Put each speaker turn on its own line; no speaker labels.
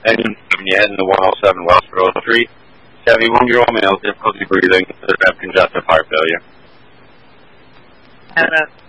Engine 7, you heading to 107 West Grove Street. 71-year-old male, difficulty breathing, could have congestive heart failure.
And